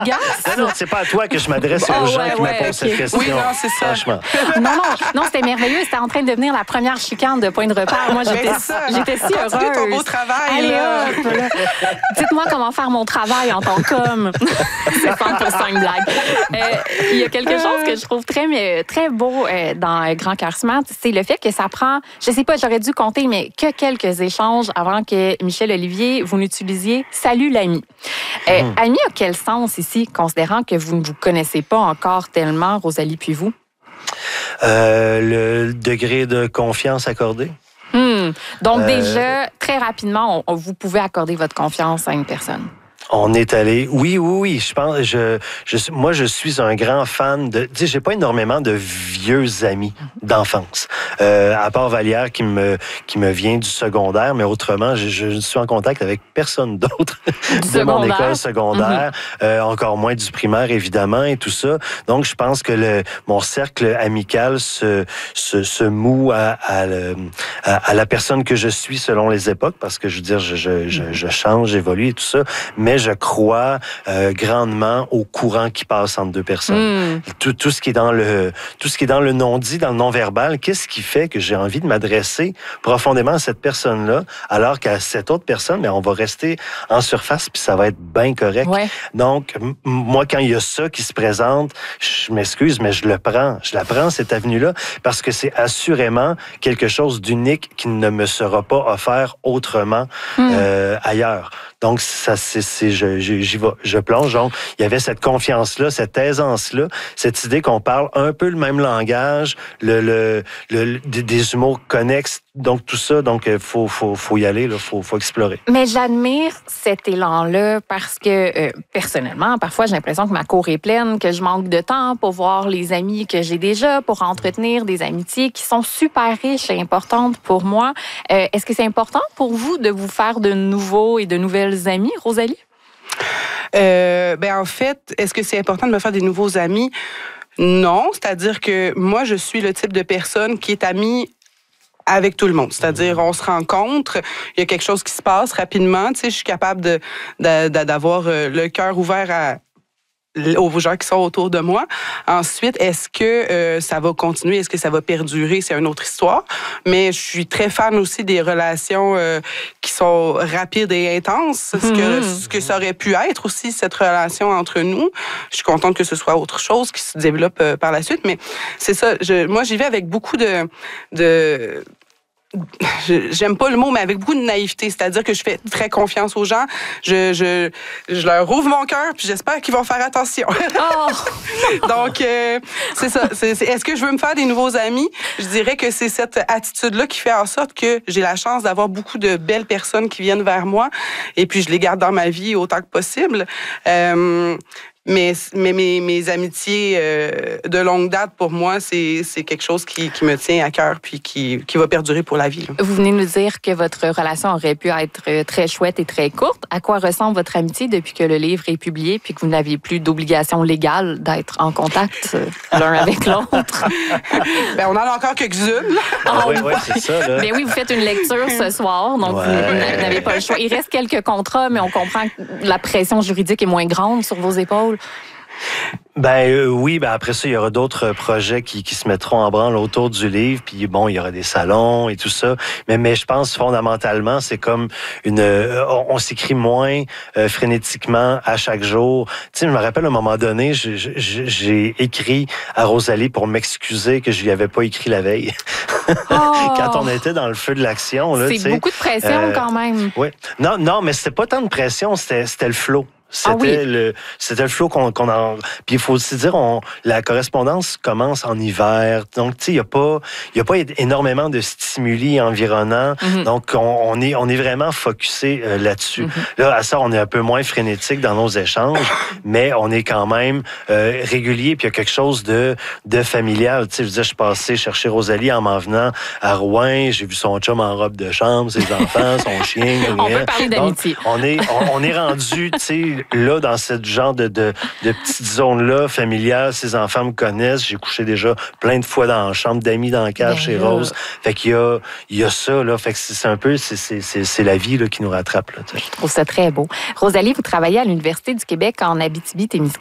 Non, c'est pas à toi que je m'adresse, aux gens qui me posent cette question. Oui, non, c'est ça. Franchement. Non, c'était merveilleux. C'était en train de devenir la première chicane de Point de repère. Moi, j'étais si heureuse. Continue ton beau travail. Allez, là. hop, là. Dites-moi comment faire mon travail en tant qu'homme. C'est 100% une blague. Il y a quelque chose que je trouve très beau dans Grand Cœur Smart, c'est le fait que ça prend, je sais pas, j'aurais dû compter, mais que quelques échanges avant que Michel Olivier, vous n'utilisiez « Salut l'ami ». Ami a quel sens ici, considérant que vous ne vous connaissez pas encore tellement, Rosalie puis vous? Le degré de confiance accordé. Donc déjà, très rapidement, vous pouvez accorder votre confiance à une personne. On est allé. Oui. Je pense. Moi, je suis un grand fan de. Tu sais, j'ai pas énormément de vieux amis d'enfance. À part Vallière qui me vient du secondaire, mais autrement, je suis en contact avec personne d'autre de mon école secondaire, encore moins du primaire évidemment et tout ça. Donc, je pense que mon cercle amical se moue à la personne que je suis selon les époques, parce que je veux dire, je change, j'évolue et tout ça, mais je crois grandement au courant qui passe entre deux personnes. Tout ce qui est dans le non-dit, dans le non-verbal, qu'est-ce qui fait que j'ai envie de m'adresser profondément à cette personne-là, alors qu'à cette autre personne, on va rester en surface puis ça va être bien correct. Ouais. Donc, moi, quand il y a ça qui se présente, je m'excuse, mais je la prends, cette avenue-là, parce que c'est assurément quelque chose d'unique qui ne me sera pas offert autrement ailleurs. Donc, j'y vais, je plonge. Donc, il y avait cette confiance-là, cette aisance-là, cette idée qu'on parle un peu le même langage, des humours connexes, donc tout ça. Donc, faut y aller, faut explorer. Mais j'admire cet élan-là parce que, personnellement, parfois, j'ai l'impression que ma cour est pleine, que je manque de temps pour voir les amis que j'ai déjà, pour entretenir des amitiés qui sont super riches et importantes pour moi. Est-ce que c'est important pour vous de vous faire de nouveaux et de nouvelles amis, Rosalie? En fait, est-ce que c'est important de me faire des nouveaux amis? Non, c'est-à-dire que moi, je suis le type de personne qui est amie avec tout le monde. C'est-à-dire, on se rencontre, il y a quelque chose qui se passe rapidement. Tu sais, je suis capable d'avoir le cœur ouvert aux gens qui sont autour de moi. Ensuite, est-ce que ça va continuer? Est-ce que ça va perdurer? C'est une autre histoire. Mais je suis très fan aussi des relations qui sont rapides et intenses. Ce que ça aurait pu être aussi, cette relation entre nous. Je suis contente que ce soit autre chose qui se développe par la suite. Mais c'est ça. Moi, j'y vais avec beaucoup de j'aime pas le mot, mais avec beaucoup de naïveté. C'est-à-dire que je fais très confiance aux gens. Je leur ouvre mon cœur, puis j'espère qu'ils vont faire attention. Donc, c'est ça. Est-ce que je veux me faire des nouveaux amis? Je dirais que c'est cette attitude-là qui fait en sorte que j'ai la chance d'avoir beaucoup de belles personnes qui viennent vers moi, et puis je les garde dans ma vie autant que possible. Mais mes amitiés de longue date, pour moi, c'est quelque chose qui me tient à cœur puis qui va perdurer pour la vie. Là. Vous venez de nous dire que votre relation aurait pu être très chouette et très courte. À quoi ressemble votre amitié depuis que le livre est publié puis que vous n'aviez plus d'obligation légale d'être en contact l'un avec l'autre? On en a encore quelques-unes. Oui, c'est ça. Là. Mais oui, vous faites une lecture ce soir, donc vous n'avez pas le choix. Il reste quelques contrats, mais on comprend que la pression juridique est moins grande sur vos épaules. Oui, après ça, il y aura d'autres projets qui se mettront en branle autour du livre, puis bon, il y aura des salons et tout ça. Mais je pense fondamentalement, c'est comme on s'écrit moins frénétiquement à chaque jour. Tu sais, je me rappelle à un moment donné, j'ai écrit à Rosalie pour m'excuser que je lui avais pas écrit la veille. Quand on était dans le feu de l'action. Là, c'est beaucoup de pression quand même. Oui. Non, mais c'était pas tant de pression, c'était le flow. C'était le flow qu'on en... Puis il faut aussi dire, la correspondance commence en hiver. Donc, tu sais, il y a pas énormément de stimuli environnants. Donc, on est vraiment focusé là-dessus. Là, à ça, on est un peu moins frénétique dans nos échanges, mais on est quand même régulier. Puis il y a quelque chose de familial. Tu sais, je veux dire, je suis passé chercher Rosalie en m'en venant à Rouen. J'ai vu son chum en robe de chambre, ses enfants, son chien. On peut parler d'amitié. Donc, on est rendu, tu sais, là, dans ce genre de petite zone-là, familiale, ces enfants me connaissent. J'ai couché déjà plein de fois dans la chambre d'amis, dans la cave chez Rose. Fait qu'il y a ça, là. Fait que c'est un peu, c'est la vie là, qui nous rattrape, là. Je trouve ça très beau. Rosalie, vous travaillez à l'Université du Québec en Abitibi-Témiscamingue.